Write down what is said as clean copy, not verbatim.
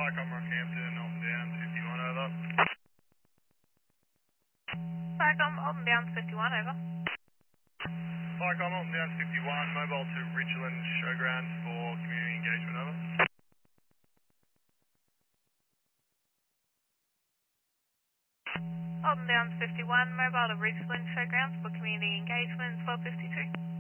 Farcom Rockhampton, Alton Downs 51 over. Farcom, Alton Downs 51 over. Farcom Alton Downs 51, mobile to Richland Showgrounds for community engagement over. Alton Downs 51, mobile to Richland Showgrounds for community engagement 1253.